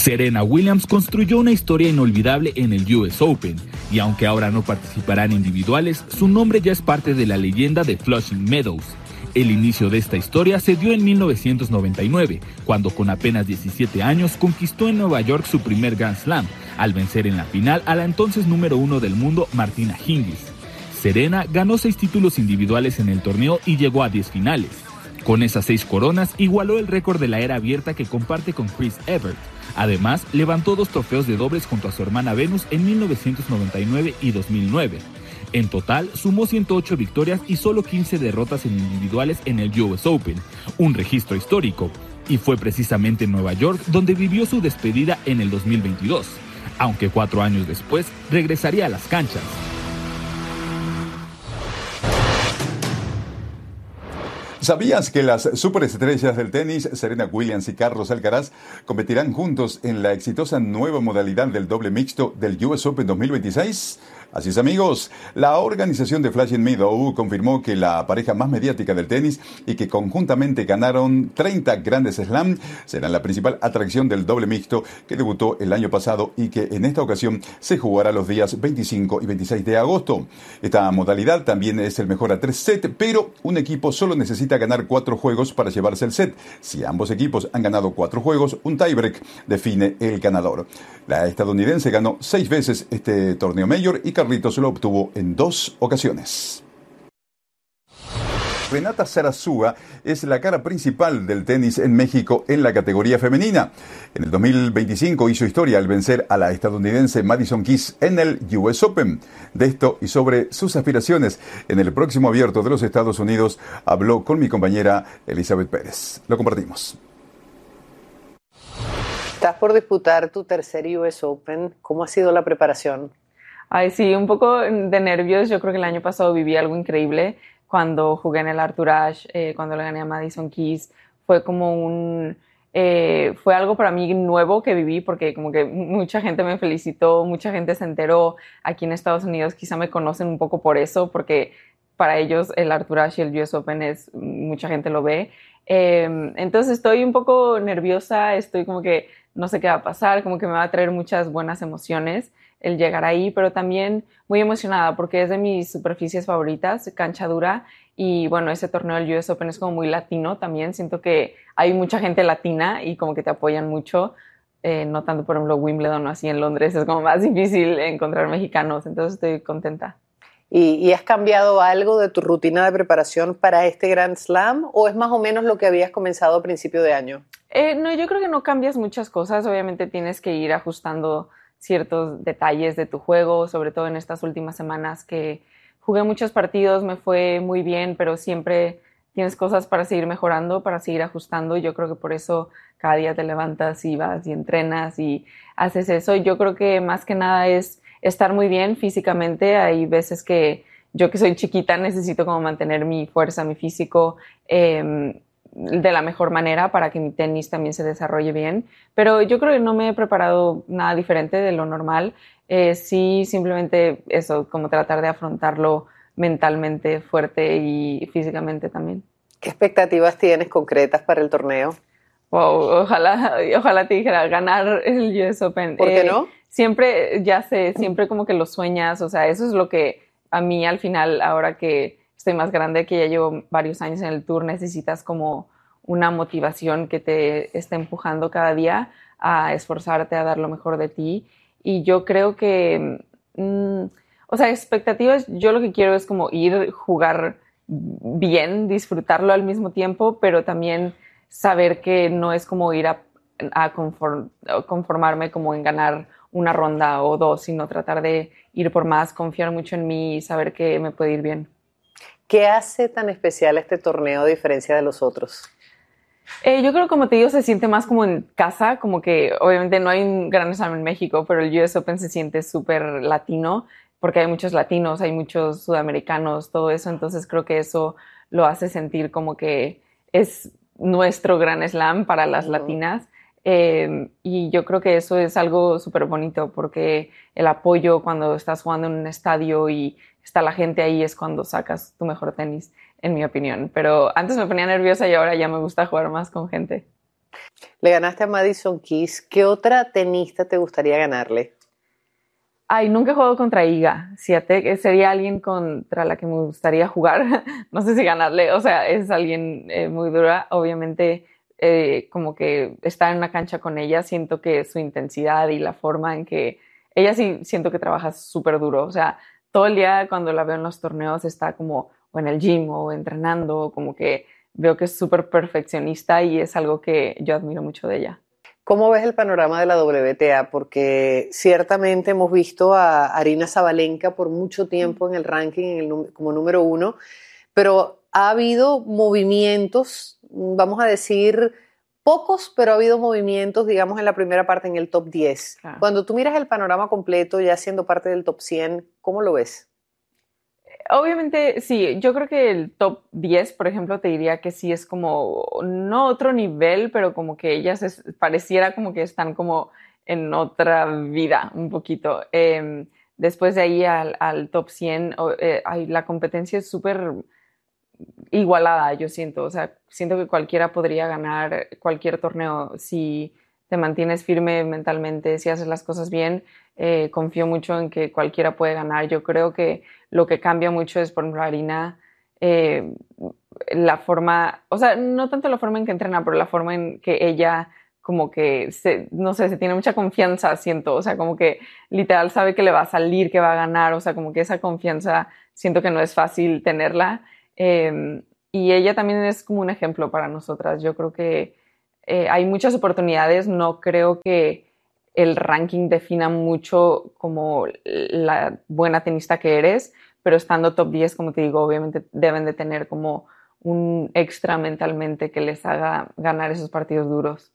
Serena Williams construyó una historia inolvidable en el US Open, y aunque ahora no participará en individuales, su nombre ya es parte de la leyenda de Flushing Meadows. El inicio de esta historia se dio en 1999, cuando con apenas 17 años conquistó en Nueva York su primer Grand Slam, al vencer en la final a la entonces número 1 del mundo, Martina Hingis. Serena ganó 6 títulos individuales en el torneo y llegó a 10 finales. Con esas 6 coronas, igualó el récord de la era abierta que comparte con Chris Evert. Además, levantó 2 trofeos de dobles junto a su hermana Venus en 1999 y 2009. En total, sumó 108 victorias y solo 15 derrotas en individuales en el US Open, un registro histórico. Y fue precisamente en Nueva York donde vivió su despedida en el 2022, aunque 4 años después regresaría a las canchas. ¿Sabías que las superestrellas del tenis, Serena Williams y Carlos Alcaraz, competirán juntos en la exitosa nueva modalidad del doble mixto del US Open 2026? Así es, amigos, la organización de Flushing Meadows confirmó que la pareja más mediática del tenis y que conjuntamente ganaron 30 grandes slam serán la principal atracción del doble mixto que debutó el año pasado y que en esta ocasión se jugará los días 25 y 26 de agosto. Esta modalidad también es el mejor a 3 set, pero un equipo solo necesita ganar 4 juegos para llevarse el set. Si ambos equipos han ganado 4 juegos, un tiebreak define el ganador. La estadounidense ganó 6 veces este torneo mayor y Carlitos lo obtuvo en 2 ocasiones. Renata Zarazúa es la cara principal del tenis en México en la categoría femenina. En el 2025 hizo historia al vencer a la estadounidense Madison Keys en el US Open. De esto y sobre sus aspiraciones en el próximo Abierto de los Estados Unidos habló con mi compañera Elizabeth Pérez. Lo compartimos. Estás por disputar tu tercer US Open. ¿Cómo ha sido la preparación? Ay, sí, un poco de nervios. Yo creo que el año pasado viví algo increíble cuando jugué en el Arthur Ashe, cuando le gané a Madison Keys. Fue como fue algo para mí nuevo que viví porque como que mucha gente me felicitó, mucha gente se enteró. Aquí en Estados Unidos quizá me conocen un poco por eso, porque para ellos el Arthur Ashe y el US Open mucha gente lo ve. Entonces estoy un poco nerviosa, estoy como que no sé qué va a pasar, como que me va a traer muchas buenas emociones el llegar ahí, pero también muy emocionada porque es de mis superficies favoritas, cancha dura, y bueno, ese torneo del US Open es como muy latino también, siento que hay mucha gente latina y como que te apoyan mucho, no tanto por ejemplo Wimbledon o así en Londres, es como más difícil encontrar mexicanos, entonces estoy contenta. ¿Y has cambiado algo de tu rutina de preparación para este Grand Slam o es más o menos lo que habías comenzado a principio de año? No, yo creo que no cambias muchas cosas, obviamente tienes que ir ajustando ciertos detalles de tu juego, sobre todo en estas últimas semanas que jugué muchos partidos, me fue muy bien, pero siempre tienes cosas para seguir mejorando, para seguir ajustando, y yo creo que por eso cada día te levantas y vas y entrenas y haces eso. Y yo creo que más que nada es estar muy bien físicamente. Hay veces que yo, que soy chiquita, necesito como mantener mi fuerza, mi físico de la mejor manera para que mi tenis también se desarrolle bien, pero yo creo que no me he preparado nada diferente de lo normal, sí, simplemente eso, como tratar de afrontarlo mentalmente fuerte y físicamente también. ¿Qué expectativas tienes concretas para el torneo? Wow, ojalá te dijera ganar el US Open. ¿Por qué no? Siempre, ya sé, siempre como que lo sueñas, o sea, eso es lo que a mí al final, ahora que estoy más grande, que ya llevo varios años en el tour, necesitas como una motivación que te esté empujando cada día a esforzarte, a dar lo mejor de ti. Y yo creo que, o sea, expectativas, yo lo que quiero es como ir, jugar bien, disfrutarlo al mismo tiempo, pero también saber que no es como ir a conformarme como en ganar una ronda o 2, sino tratar de ir por más, confiar mucho en mí y saber que me puede ir bien. ¿Qué hace tan especial este torneo a diferencia de los otros? Yo creo, como te digo, se siente más como en casa, como que obviamente no hay un Grand Slam en México, pero el US Open se siente súper latino, porque hay muchos latinos, hay muchos sudamericanos, todo eso, entonces creo que eso lo hace sentir como que es nuestro Grand Slam para las latinas. Y yo creo que eso es algo súper bonito porque el apoyo cuando estás jugando en un estadio y está la gente ahí es cuando sacas tu mejor tenis, en mi opinión. Pero antes me ponía nerviosa y ahora ya me gusta jugar más con gente. Le ganaste a Madison Keys. ¿Qué otra tenista te gustaría ganarle? Ay, nunca he jugado contra Iga. Sería alguien contra la que me gustaría jugar. No sé si ganarle. O sea, es alguien muy dura. Obviamente, como que estar en una cancha con ella, siento que su intensidad y la forma en que ella sí siento que trabaja súper duro. O sea, todo el día cuando la veo en los torneos está como o en el gym o entrenando, como que veo que es súper perfeccionista y es algo que yo admiro mucho de ella. ¿Cómo ves el panorama de la WTA? Porque ciertamente hemos visto a Aryna Sabalenka por mucho tiempo en el ranking como número 1, pero ha habido movimientos, vamos a decir pocos, pero ha habido movimientos, digamos, en la primera parte, en el top 10. Claro. Cuando tú miras el panorama completo, ya siendo parte del top 100, ¿cómo lo ves? Obviamente, sí, yo creo que el top 10, por ejemplo, te diría que sí es como, no otro nivel, pero como que ellas pareciera como que están como en otra vida un poquito. Después de ahí al top 100, la competencia es súper igualada, yo siento. O sea, siento que cualquiera podría ganar cualquier torneo si te mantienes firme mentalmente, si haces las cosas bien. Confío mucho en que cualquiera puede ganar. Yo creo que lo que cambia mucho es, por ejemplo, Aryna, la forma, o sea, no tanto la forma en que entrena, pero la forma en que ella como que, no sé, se tiene mucha confianza, siento, o sea, como que literal sabe que le va a salir, que va a ganar, o sea, como que esa confianza siento que no es fácil tenerla. Y ella también es como un ejemplo para nosotras. Yo creo que hay muchas oportunidades, no creo que el ranking defina mucho como la buena tenista que eres, pero estando top 10, como te digo, obviamente deben de tener como un extra mentalmente que les haga ganar esos partidos duros.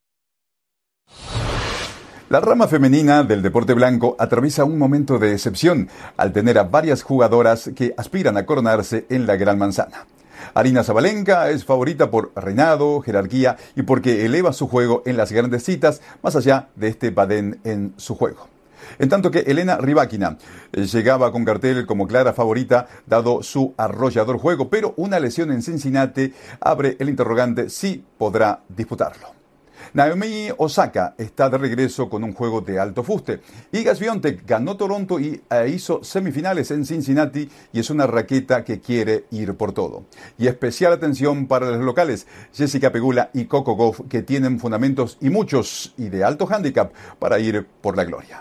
La rama femenina del deporte blanco atraviesa un momento de excepción al tener a varias jugadoras que aspiran a coronarse en la Gran Manzana. Aryna Sabalenka es favorita por reinado, jerarquía y porque eleva su juego en las grandes citas más allá de este badén en su juego. En tanto que Elena Rybakina llegaba con cartel como clara favorita dado su arrollador juego, pero una lesión en Cincinnati abre el interrogante si podrá disputarlo. Naomi Osaka está de regreso con un juego de alto fuste. Iga Swiatek ganó Toronto e hizo semifinales en Cincinnati y es una raqueta que quiere ir por todo. Y especial atención para los locales, Jessica Pegula y Coco Gauff, que tienen fundamentos y muchos y de alto handicap para ir por la gloria.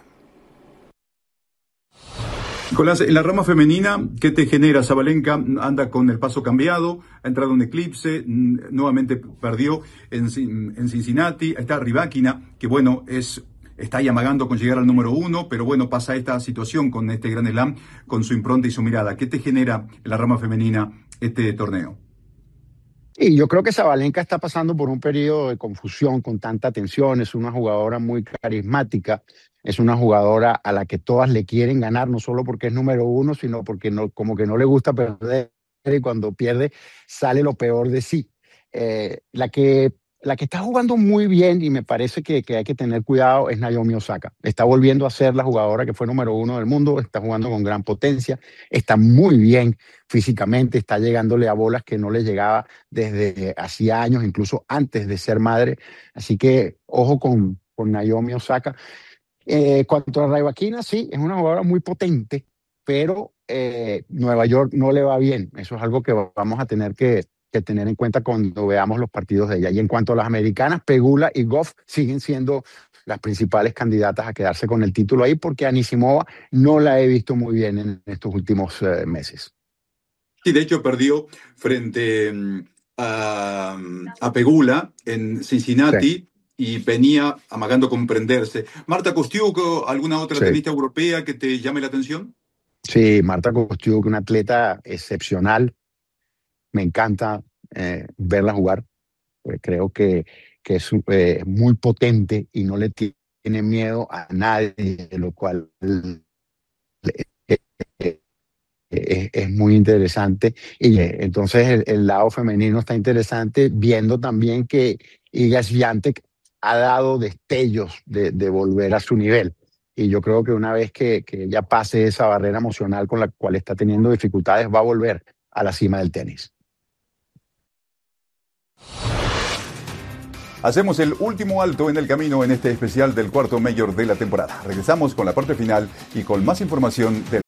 Nicolás, en la rama femenina, ¿qué te genera? Sabalenka anda con el paso cambiado, ha entrado en eclipse, nuevamente perdió en Cincinnati. Está Rybakina, que bueno, está ahí amagando con llegar al número 1, pero bueno, pasa esta situación con este Grand Slam, con su impronta y su mirada. ¿Qué te genera en la rama femenina este torneo? Y yo creo que Sabalenka está pasando por un periodo de confusión con tanta tensión. Es una jugadora muy carismática, es una jugadora a la que todas le quieren ganar, no solo porque es número 1, sino porque no, como que no le gusta perder y cuando pierde sale lo peor de sí. La que está jugando muy bien y me parece que hay que tener cuidado es Naomi Osaka. Está volviendo a ser la jugadora que fue número 1 del mundo, está jugando con gran potencia, está muy bien físicamente, está llegándole a bolas que no le llegaba desde hacía años, incluso antes de ser madre. Así que ojo con Naomi Osaka. Cuanto a Rybakina, sí, es una jugadora muy potente, pero Nueva York no le va bien. Eso es algo que vamos a tener que tener en cuenta cuando veamos los partidos de ella. Y en cuanto a las americanas, Pegula y Gauff siguen siendo las principales candidatas a quedarse con el título ahí, porque Anisimova no la he visto muy bien en estos últimos meses. Sí, de hecho perdió frente a Pegula en Cincinnati. Sí. Y venía amagando comprenderse. Marta Kostyuk, ¿alguna otra tenista europea que te llame la atención? Sí, Marta Kostyuk, una atleta excepcional. Me encanta verla jugar. Creo que es muy potente y no le tiene miedo a nadie, lo cual es muy interesante. Y entonces el lado femenino está interesante, viendo también que Iga Swiatek ha dado destellos de volver a su nivel. Y yo creo que una vez que ella pase esa barrera emocional con la cual está teniendo dificultades, va a volver a la cima del tenis. Hacemos el último alto en el camino en este especial del cuarto mayor de la temporada. Regresamos con la parte final y con más información del